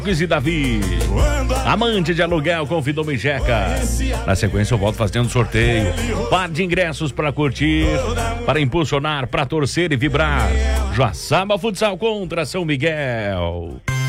e Davi. Amante de aluguel, convidou me Jeca. Na sequência eu volto fazendo sorteio. Par de ingressos para curtir, para impulsionar, para torcer e vibrar. Joaçaba Futsal contra São Miguel.